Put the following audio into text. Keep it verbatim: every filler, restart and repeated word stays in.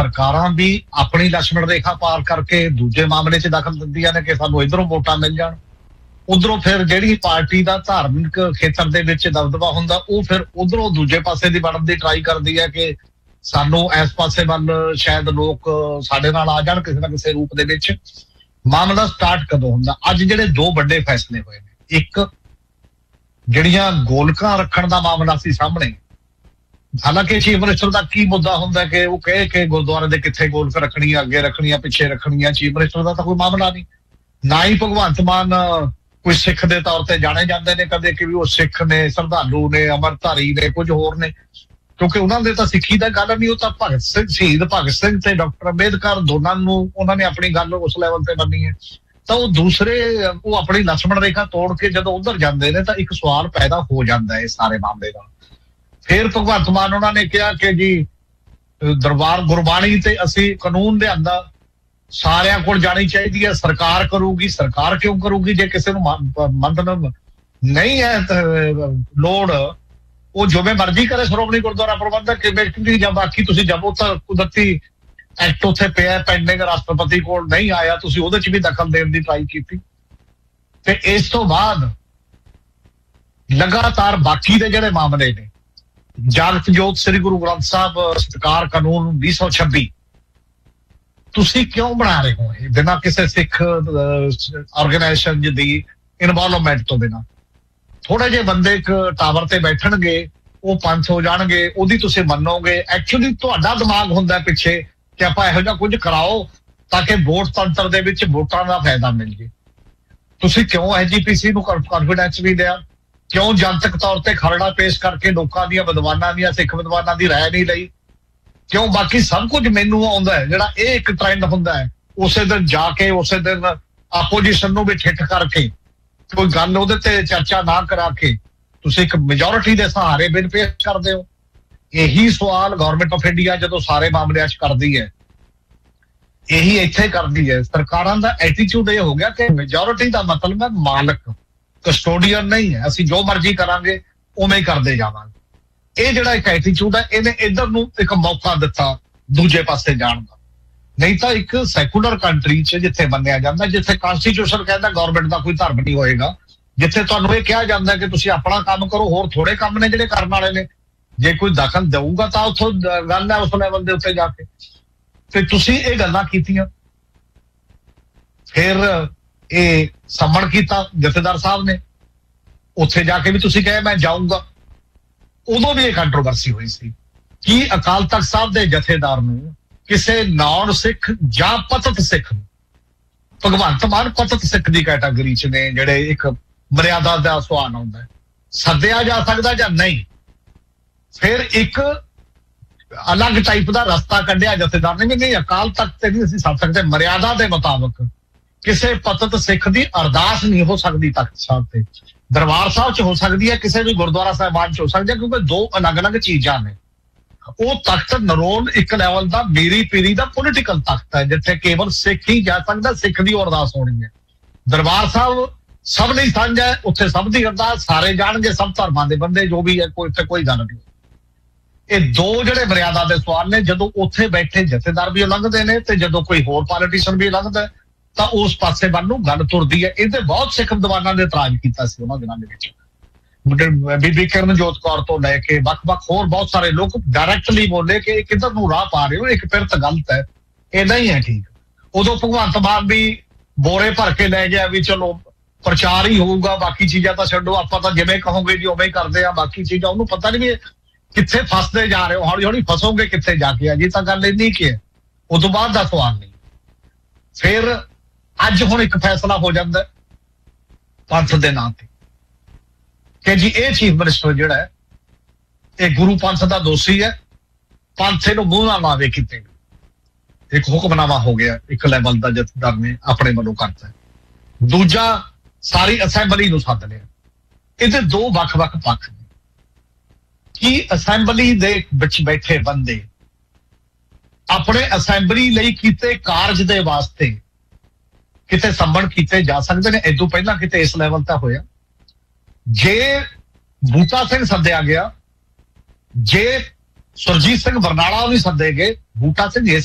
ਸਰਕਾਰਾਂ ਵੀ ਆਪਣੀ ਲక్ష్మణ ਰੇਖਾ ਪਾਰ ਕਰਕੇ ਦੂਜੇ ਮਾਮਲੇ 'ਚ ਦਖਲ ਦਿੰਦੀਆਂ ਨੇ ਕਿ ਸਾਨੂੰ ਇਧਰੋਂ ਵੋਟਾਂ ਮਿਲ ਜਾਣ, ਉਧਰੋਂ ਫਿਰ ਜਿਹੜੀ ਪਾਰਟੀ ਦਾ ਧਾਰਮਿਕ ਖੇਤਰ ਦੇ ਵਿੱਚ ਦਬਦਬਾ ਹੁੰਦਾ ਉਹ ਫਿਰ ਉਧਰੋਂ ਦੂਜੇ ਪਾਸੇ ਦੀ ਬਣਨ ਦੀ ਟਰਾਈ ਕਰਦੀ ਹੈ ਕਿ ਸਾਨੂੰ ਇਸ ਪਾਸੇ ਵੱਲ ਸ਼ਾਇਦ ਲੋਕ ਸਾਡੇ ਨਾਲ ਆ ਜਾਣ ਕਿਸੇ ਨਾ ਕਿਸੇ ਰੂਪ ਦੇ ਵਿੱਚ। ਮਾਮਲਾ ਸਟਾਰਟ ਕਦੋਂ ਹੁੰਦਾ? ਅੱਜ ਜਿਹੜੇ ਦੋ ਵੱਡੇ ਫੈਸਲੇ ਹੋਏ ਨੇ, ਇੱਕ ਜਿਹੜੀਆਂ ਗੋਲਕਾਂ ਰੱਖਣ ਦਾ ਮਾਮਲਾ ਸੀ ਸਾਹਮਣੇ, ਹਾਲਾਂਕਿ ਚੀਫ ਮਿਨਿਸਟਰ ਦਾ ਕੀ ਮੁੱਦਾ ਹੁੰਦਾ ਕਿ ਉਹ ਕਹੇ ਕਿ ਗੁਰਦੁਆਰੇ ਦੇ ਕਿੱਥੇ ਗੋਲਕ ਰੱਖਣੀਆਂ, ਅੱਗੇ ਰੱਖਣੀਆਂ, ਪਿੱਛੇ ਰੱਖਣੀਆਂ, ਚੀਫ ਮਿਨਿਸਟਰ ਦਾ ਤਾਂ ਕੋਈ ਮਾਮਲਾ ਨਹੀਂ। ਨਾ ਹੀ ਭਗਵੰਤ ਮਾਨ ਕੋਈ ਸਿੱਖ ਦੇ ਤੌਰ ਤੇ ਜਾਣੇ ਜਾਂਦੇ ਨੇ ਕਦੇ ਕਿ ਵੀ ਉਹ ਸਿੱਖ ਨੇ, ਸ਼ਰਧਾਲੂ ਨੇ, ਅੰਮ੍ਰਿਤਧਾਰੀ ਨੇ, ਕੁਝ ਹੋਰ ਨੇ, ਕਿਉਂਕਿ ਉਹਨਾਂ ਦੇ ਤਾਂ ਸਿੱਖੀ ਦਾ ਗੱਲ ਨਹੀਂ, ਉਹ ਤਾਂ ਭਗਤ ਸਿੰਘ, ਸ਼ਹੀਦ ਭਗਤ ਸਿੰਘ ਤੇ ਡਾਕਟਰ ਅੰਬੇਦਕਰ ਦੋਨਾਂ ਨੂੰ ਉਹਨਾਂ ਨੇ ਆਪਣੀ ਗੱਲ ਉਸ ਲੈਵਲ ਤੇ ਮੰਨੀ ਹੈ। ਤਾਂ ਉਹ ਦੂਸਰੇ ਉਹ ਆਪਣੀ ਲక్ష్మణ ਰੇਖਾ ਤੋੜ ਕੇ ਜਦੋਂ ਉਧਰ ਜਾਂਦੇ ਨੇ ਤਾਂ ਇੱਕ ਸਵਾਲ ਪੈਦਾ ਹੋ ਜਾਂਦਾ ਹੈ ਸਾਰੇ ਮਾਮਲੇ ਦਾ। ਫਿਰ ਭਗਵੰਤ ਮਾਨ ਉਹਨਾਂ ਨੇ ਕਿਹਾ ਕਿ ਜੀ ਦਰਬਾਰ ਗੁਰਬਾਣੀ ਤੇ ਅਸੀਂ ਕਾਨੂੰਨ ਲਿਆਂਦਾ, ਸਾਰਿਆਂ ਕੋਲ ਜਾਣੀ ਚਾਹੀਦੀ ਹੈ, ਸਰਕਾਰ ਕਰੂਗੀ। ਸਰਕਾਰ ਕਿਉਂ ਕਰੂਗੀ ਜੇ ਕਿਸੇ ਨੂੰ ਮੰਨਣ ਨਹੀਂ ਹੈ ਲੋੜ, ਉਹ ਜਿਵੇਂ ਮਰਜ਼ੀ ਕਰੇ ਸ਼੍ਰੋਮਣੀ ਗੁਰਦੁਆਰਾ ਪ੍ਰਬੰਧਕ ਕਮੇਟੀ ਜਾਂ ਬਾਕੀ। ਤੁਸੀਂ ਜਦੋਂ ਤਾਂ ਕੁਦਰਤੀ ਐਕਟ ਉੱਥੇ ਪਿਆ ਪੈਂਡਿੰਗ, ਰਾਸ਼ਟਰਪਤੀ ਕੋਲ ਨਹੀਂ ਆਇਆ, ਤੁਸੀਂ ਉਹਦੇ 'ਚ ਵੀ ਦਖਲ ਦੇਣ ਦੀ ਟਰਾਈ ਕੀਤੀ। ਤੇ ਇਸ ਤੋਂ ਬਾਅਦ ਲਗਾਤਾਰ ਬਾਕੀ ਦੇ ਜਿਹੜੇ ਮਾਮਲੇ ਨੇ, ਜਗਤ ਜੋਤ ਸ੍ਰੀ ਗੁਰੂ ਗ੍ਰੰਥ ਸਾਹਿਬ ਸਤਿਕਾਰ ਕਾਨੂੰਨ ਵੀਹ ਸੌ ਛੱਬੀ ਤੁਸੀਂ ਕਿਉਂ ਬਣਾ ਰਹੇ ਹੋ ਇਹ ਬਿਨਾਂ ਕਿਸੇ ਸਿੱਖ ਆਰਗੇਨਾਈਜੇਸ਼ਨ ਦੀ ਇਨਵੋਲਵਮੈਂਟ ਤੋਂ ਬਿਨਾਂ? ਥੋੜੇ ਜਿਹੇ ਬੰਦੇ ਇੱਕ ਟਾਵਰ ਤੇ ਬੈਠਣਗੇ, ਉਹ ਪੰਥ ਹੋ ਜਾਣਗੇ, ਉਹਦੀ ਤੁਸੀਂ ਮੰਨੋਗੇ। ਐਕਚੁਅਲੀ ਤੁਹਾਡਾ ਦਿਮਾਗ ਹੁੰਦਾ ਪਿੱਛੇ ਕਿ ਆਪਾਂ ਇਹੋ ਜਿਹਾ ਕੁਝ ਕਰਾਓ ਤਾਂ ਕਿ ਵੋਟ ਤੰਤਰ ਦੇ ਵਿੱਚ ਵੋਟਾਂ ਦਾ ਫਾਇਦਾ ਮਿਲ ਜੇ। ਤੁਸੀਂ ਕਿਉਂ ਐਸਜੀਪੀਸੀ ਨੂੰ ਕੌਨਫੀਡੈਂਸ ਵੀ ਲਿਆ? ਕਿਉਂ ਜਨਤਕ ਤੌਰ ਤੇ ਖਰੜਾ ਪੇਸ਼ ਕਰਕੇ ਲੋਕਾਂ ਦੀਆਂ ਵਿਦਵਾਨਾਂ ਦੀਆਂ, ਸਿੱਖ ਵਿਦਵਾਨਾਂ ਦੀ ਰਾਏ ਨਹੀਂ ਲਈ? ਕਿਉਂ ਬਾਕੀ ਸਭ ਕੁਝ ਮੈਨੂੰ ਆਉਂਦਾ ਹੈ? ਜਿਹੜਾ ਇਹ ਇੱਕ ਟ੍ਰੈਂਡ ਹੁੰਦਾ ਹੈ, ਉਸੇ ਦਿਨ ਜਾ ਕੇ ਉਸੇ ਦਿਨ ਆਪੋਜੀਸ਼ਨ ਨੂੰ ਵੀ ਠਿੱਠ ਕਰਕੇ ਕੋਈ ਗੱਲ ਉਹਦੇ ਤੇ ਚਰਚਾ ਨਾ ਕਰਾ ਕੇ ਤੁਸੀਂ ਇੱਕ ਮੈਜੋਰਿਟੀ ਦੇ ਸਹਾਰੇ ਬਿੱਲ ਪੇਸ਼ ਕਰਦੇ ਹੋ। ਇਹੀ ਸਵਾਲ ਗਵਰਨਮੈਂਟ ਆਫ ਇੰਡੀਆ ਜਦੋਂ ਸਾਰੇ ਮਾਮਲਿਆਂ 'ਚ ਕਰਦੀ ਹੈ, ਇਹੀ ਇੱਥੇ ਕਰਦੀ ਹੈ। ਸਰਕਾਰਾਂ ਦਾ ਐਟੀਟਿਊਡ ਇਹ ਹੋ ਗਿਆ ਕਿ ਮੈਜੋਰਿਟੀ ਦਾ ਮਤਲਬ ਹੈ ਮਾਲਕ, ਕਸਟੋਡੀਅਨ ਨਹੀਂ ਹੈ, ਅਸੀਂ ਜੋ ਮਰਜ਼ੀ ਕਰਾਂਗੇ ਉਵੇਂ ਕਰਦੇ ਜਾਵਾਂਗੇ। ਇਹ ਜਿਹੜਾ ਇੱਕ ਐਟੀਟਿਊਡ ਹੈ, ਇਹਨੇ ਇੱਧਰ ਨੂੰ ਇੱਕ ਮੌਕਾ ਦਿੱਤਾ ਦੂਜੇ ਪਾਸੇ ਜਾਣ ਦਾ। ਨਹੀਂ ਤਾਂ ਇੱਕ ਸੈਕੂਲਰ ਕੰਟਰੀ 'ਚ ਜਿੱਥੇ ਮੰਨਿਆ ਜਾਂਦਾ, ਜਿੱਥੇ ਕਨਸਟੀਟਿਊਸ਼ਨ ਕਹਿੰਦਾ ਗਵਰਨਮੈਂਟ ਦਾ ਕੋਈ ਧਰਮ ਨਹੀਂ ਹੋਏਗਾ, ਜਿੱਥੇ ਤੁਹਾਨੂੰ ਇਹ ਕਿਹਾ ਜਾਂਦਾ ਕਿ ਤੁਸੀਂ ਆਪਣਾ ਕੰਮ ਕਰੋ, ਹੋਰ ਥੋੜੇ ਕੰਮ ਨੇ ਜਿਹੜੇ ਕਰਨ ਵਾਲੇ ਨੇ, ਜੇ ਕੋਈ ਦਖਲ ਦੇਊਗਾ ਤਾਂ ਉੱਥੋਂ ਗੱਲ ਹੈ ਉਸ ਲੈਵਲ ਦੇ ਉੱਤੇ ਜਾ ਕੇ। ਤੇ ਤੁਸੀਂ ਇਹ ਗੱਲਾਂ ਕੀਤੀਆਂ, ਫਿਰ ਇਹ ਸੰਮਣ ਕੀਤਾ ਜਥੇਦਾਰ ਸਾਹਿਬ ਨੇ, ਉੱਥੇ ਜਾ ਕੇ ਵੀ ਤੁਸੀਂ ਕਹੇ ਮੈਂ ਜਾਊਂਗਾ। ਉਦੋਂ ਵੀ ਇਹ ਕੰਟਰੋਵਰਸੀ ਹੋਈ ਸੀ ਕਿ ਅਕਾਲ ਤਖਤ ਸਾਹਿਬ ਦੇ ਜਥੇਦਾਰ ਨੂੰ ਕਿਸੇ ਨਾਨ ਸਿੱਖ ਜਾਂ ਪਤਤ ਸਿੱਖ ਨੂੰ, ਭਗਵੰਤ ਮਾਨ ਪਤਤ ਸਿੱਖ ਦੀ ਕੈਟਾਗਰੀ 'ਚ ਨੇ ਜਿਹੜੇ ਇੱਕ ਮਰਿਆਦਾ ਦਾ ਸਵਾਲ ਆਉਂਦਾ, ਸੱਦਿਆ ਜਾ ਸਕਦਾ ਜਾਂ ਨਹੀਂ। ਫਿਰ ਇੱਕ ਅਲੱਗ ਟਾਈਪ ਦਾ ਰਸਤਾ ਕੱਢਿਆ ਜਥੇਦਾਰ ਨੇ, ਨਹੀਂ ਅਕਾਲ ਤਖਤ ਤੇ ਨਹੀਂ ਅਸੀਂ ਸੱਦ ਸਕਦੇ, ਮਰਿਆਦਾ ਦੇ ਮੁਤਾਬਕ ਕਿਸੇ ਪਤਤ ਸਿੱਖ ਦੀ ਅਰਦਾਸ ਨਹੀਂ ਹੋ ਸਕਦੀ ਤਖਤ ਸਾਹਿਬ ਤੇ। ਦਰਬਾਰ ਸਾਹਿਬ 'ਚ ਹੋ ਸਕਦੀ ਹੈ, ਕਿਸੇ ਵੀ ਗੁਰਦੁਆਰਾ ਸਾਹਿਬਾਨ 'ਚ ਹੋ ਸਕਦੀ ਹੈ, ਕਿਉਂਕਿ ਦੋ ਅਲੱਗ-ਅਲੱਗ ਚੀਜ਼ਾਂ ਨੇ। ਉਹ ਤਖਤ ਨਰੋਲ ਇੱਕ ਲੈਵਲ ਦਾ ਮੀਰੀ ਪੀਰੀ ਦਾ ਪੋਲੀਟੀਕਲ ਤਖਤ ਹੈ, ਜਿੱਥੇ ਕੇਵਲ ਸਿੱਖ ਹੀ ਜਾ ਸਕਦਾ, ਸਿੱਖ ਦੀ ਅਰਦਾਸ ਹੋਣੀ ਹੈ। ਦਰਬਾਰ ਸਾਹਿਬ ਸਭ ਲਈ ਸਾਂਝਾ ਹੈ, ਉੱਥੇ ਸਭ ਦੀ ਅਰਦਾਸ, ਸਾਰੇ ਜਾਣਗੇ, ਸਭ ਧਰਮਾਂ ਦੇ ਬੰਦੇ ਜੋ ਵੀ ਹੈ, ਕੋਈ ਉੱਥੇ ਕੋਈ ਗੱਲ ਨਹੀਂ। ਇਹ ਦੋ ਜਿਹੜੇ ਮਰਿਆਦਾ ਦੇ ਸਵਾਲ ਨੇ, ਜਦੋਂ ਉੱਥੇ ਬੈਠੇ ਜਥੇਦਾਰ ਵੀ ਉਲੰਘਦੇ ਨੇ ਤੇ ਜਦੋਂ ਕੋਈ ਹੋਰ ਪੋਲੀਟੀਸ਼ੀਅਨ ਵੀ ਉਲੰਘਦਾ ਤਾਂ ਉਸ ਪਾਸੇ ਵੱਲ ਨੂੰ ਗੱਲ ਤੁਰਦੀ ਹੈ। ਇਹਦੇ ਬਹੁਤ ਸਿੱਖ ਵਿਦਵਾਨਾਂ ਨੇ ਇਤਰਾਜ਼ ਕੀਤਾ ਸੀ ਉਹਨਾਂ ਦਿਨਾਂ ਦੇ ਵਿੱਚ। ਬੀਬੀ ਕਿਰਨਜੋਤ ਕੌਰ ਤੋਂ ਲੈ ਕੇ ਵੱਖ-ਵੱਖ ਹੋਰ ਬਹੁਤ ਸਾਰੇ ਲੋਕ ਡਾਇਰੈਕਟਲੀ ਬੋਲੇ ਕਿ ਕਿੱਧਰ ਨੂੰ ਰਾਹ ਪਾ ਰਹੇ ਹੋ, ਇੱਕ ਪਿਰਤ ਗਲਤ ਹੈ, ਇਹ ਨਹੀਂ ਹੈ ਠੀਕ। ਉਦੋਂ ਭਗਵੰਤ ਮਾਨ ਵੀ ਬੋਰੇ ਭਰ ਕੇ ਲੈ ਗਿਆ ਵੀ ਚਲੋ ਪ੍ਰਚਾਰ ਹੀ ਹੋਊਗਾ, ਬਾਕੀ ਚੀਜ਼ਾਂ ਤਾਂ ਛੱਡੋ, ਆਪਾਂ ਤਾਂ ਜਿਵੇਂ ਕਹੋਗੇ ਜੀ ਉਵੇਂ ਹੀ ਕਰਦੇ ਆ, ਬਾਕੀ ਚੀਜ਼ਾਂ ਉਹਨੂੰ ਪਤਾ ਨਹੀਂ ਵੀ ਕਿੱਥੇ ਫਸਦੇ ਜਾ ਰਹੇ ਹੋ, ਹੌਲੀ ਹੌਲੀ ਫਸੋਗੇ ਕਿੱਥੇ ਜਾ ਕੇ। ਅਜੇ ਤਾਂ ਗੱਲ ਇੰਨੀ ਕੀ ਹੈ, ਉਸ ਤੋਂ ਬਾਅਦ ਦਾ ਸਵਾਲ ਨਹੀਂ। ਫਿਰ ਅੱਜ ਹੁਣ ਇੱਕ ਫੈਸਲਾ ਹੋ ਜਾਂਦਾ ਪੰਥ ਦੇ ਨਾਂ ਤੇ ਕਿ ਜੀ ਇਹ ਚੀਫ ਮਿਨਿਸਟਰ ਜਿਹੜਾ ਹੈ ਇਹ ਗੁਰੂ ਪੰਥ ਦਾ ਦੋਸ਼ੀ ਹੈ, ਪੰਥ ਇਹਨੂੰ ਮੂੰਹ ਨਾਲ ਲਾਵੇ ਕੀਤੇ। ਇੱਕ ਹੁਕਮਨਾਮਾ ਹੋ ਗਿਆ ਇੱਕ ਲੈਵਲ ਦਾ, ਜਥੇਦਾਰ ਨੇ ਆਪਣੇ ਵੱਲੋਂ ਕਰਤਾ। ਦੂਜਾ ਸਾਰੀ ਅਸੈਂਬਲੀ ਨੂੰ ਸੱਦ ਲਿਆ। ਇਹਦੇ ਦੋ ਵੱਖ-ਵੱਖ ਪੱਖ ਨੇ ਕਿ ਅਸੈਂਬਲੀ ਦੇ ਵਿੱਚ ਬੈਠੇ ਬੰਦੇ ਆਪਣੇ ਅਸੈਂਬਲੀ ਲਈ ਕੀਤੇ ਕਾਰਜ ਦੇ ਵਾਸਤੇ ਕਿਤੇ ਸੰਬੰਧ ਕੀਤੇ ਜਾ ਸਕਦੇ ਨੇ। ਇਦੋਂ ਪਹਿਲਾਂ ਕਿਤੇ ਇਸ ਲੈਵਲ ਤੇ ਹੋਇਆ? ਜੇ ਬੂਟਾ ਸਿੰਘ ਸੱਦਿਆ ਗਿਆ, ਜੇ ਸੁਰਜੀਤ ਸਿੰਘ ਬਰਨਾਲਾ ਵੀ ਸੱਦੇ ਗਏ, ਬੂਟਾ ਸਿੰਘ ਇਸ